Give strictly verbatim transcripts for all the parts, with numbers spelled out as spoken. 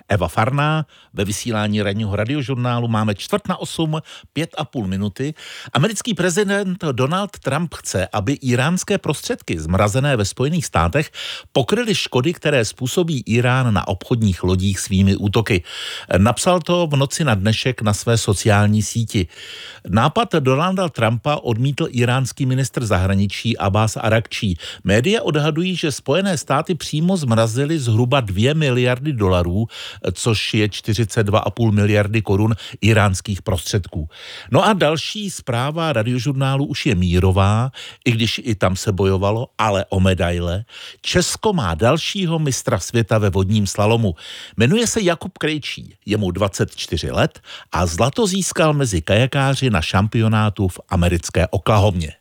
Eva Farná. Ve vysílání ranního radiožurnálu máme čtvrt na osm, pět a půl minuty. Americký prezident Donald Trump chce, aby íránské prostředky zmrazené ve Spojených státech pokryly škody, které způsobí Irán na obchodních lodích svými útoky. Napsal to v noci na dnešek na své sociální síti. Nápad Donalda Trumpa odmítl iránský ministr zahraničí Abbas Arakčí. Média odhadují, že Spojené státy přímo zmrazily zhruba dvě miliardy dolarů, což je čtyřicet dva a půl miliardy korun iránských prostředků. No a další zpráva radiožurnálu už je mírová, i když i tam se bojovalo, ale o medaile. Česko má dalšího mistra světa ve vodním slalomu. Jmenuje se Jakub Krejčí, je mu dvacet čtyři let a zlato získal mezi kajakáři na šampionátu v americké Oklahomě.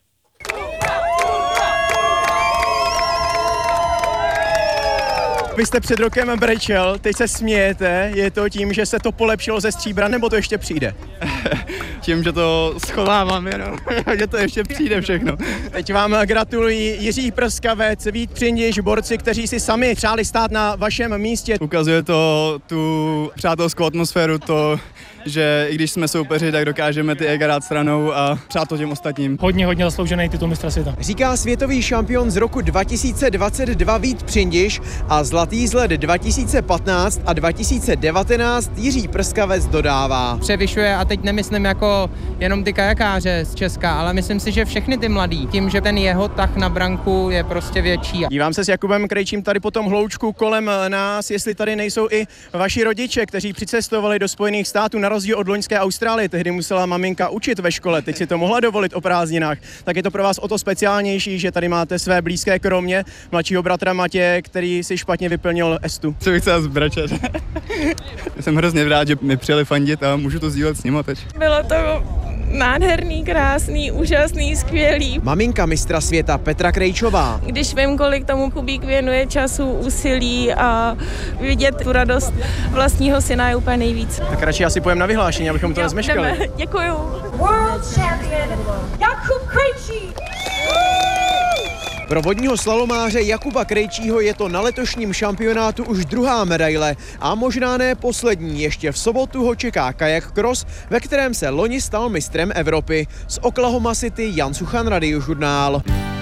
Vy jste před rokem brečel, teď se smějete, je to tím, že se to polepšilo ze stříbra, nebo to ještě přijde? Tím, že to schovávám jenom, že to ještě přijde všechno. Teď vám gratulují Jiří Prskavec, Vít Přindiš, borci, kteří si sami přáli stát na vašem místě. Ukazuje to tu přátelskou atmosféru, to, že i když jsme soupeři, tak dokážeme ty ega dát stranou a přát to těm ostatním. Hodně, hodně zasloužený titul mistra světa. Říká světový šampion z roku dva tisíce dvacet dva Vít Přindiš a zlatý z let dva tisíce patnáct a dva tisíce devatenáct Jiří Prskavec dodává. Převyšuje, a teď nemyslím jako jenom ty kajakáře z Česka, ale myslím si, že všechny ty mladí, tím, že ten jeho tah na branku je prostě větší. Dívám se s Jakubem Krejčím tady po tom hloučku kolem nás, jestli tady nejsou i vaši rodiče, kteří přicestovali do Spojených států na rozdíl od loňské Austrálie. Tehdy musela maminka učit ve škole, teď si to mohla dovolit o prázdninách. Tak je to pro vás o to speciálnější, že tady máte své blízké kromě mladšího bratra Matěje, který si špatně vyplnil estu. Co bych chtěl zbračet. Jsem hrozně rád, že mi přijeli fandit a můžu to sdílet s nima teď. Bylo to nádherný, krásný, úžasný, skvělý. Maminka mistra světa Petra Krejčová. Když vím, kolik tomu Kubík věnuje času, úsilí a vidět tu radost vlastního syna je úplně nejvíc. Tak radši asi pojem na vyhlášení, abychom to nezmeškali. Děkuju. World champion Jakub Krejčí. Pro vodního slalomáře Jakuba Krejčího je to na letošním šampionátu už druhá medaile a možná ne poslední. Ještě v sobotu ho čeká kajak cross, ve kterém se loni stal mistrem Evropy. Z Oklahoma City Jan Suchan, Radiožurnál.